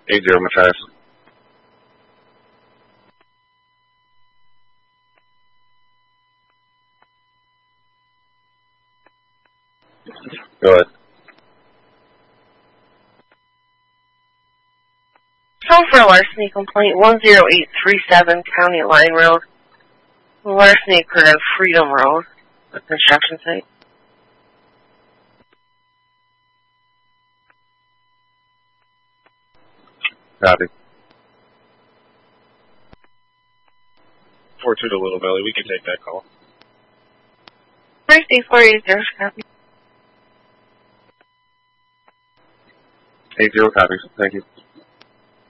80 Matthias. Go ahead. Call for a larceny complaint, 10837 County Line Road. Larceny occurred on Freedom Road, a construction site. Copy. 42 to Little Valley, we can take that call. 5480, copy. 80 copies. Thank you.